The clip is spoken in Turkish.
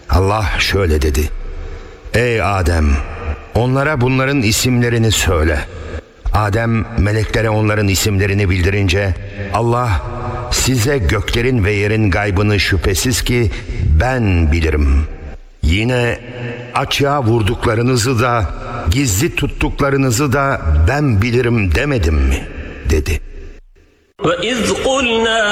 Allah şöyle dedi: Ey Adem, onlara bunların isimlerini söyle. Adem meleklere onların isimlerini bildirince Allah, size göklerin ve yerin gaybını şüphesiz ki ben bilirim. Yine açığa vurduklarınızı da gizli tuttuklarınızı da ben bilirim demedim mi? dedi.